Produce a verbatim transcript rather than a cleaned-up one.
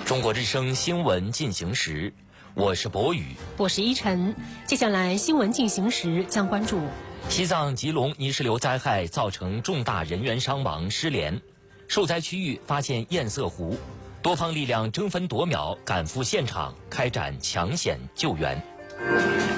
中国之声新闻进行时，我是博宇， 我是依晨。接下来新闻进行时将关注西藏吉隆泥石流灾害造成重大人员伤亡失联，受灾区域发现堰塞湖，多方力量争分夺秒赶赴现场开展抢险救援。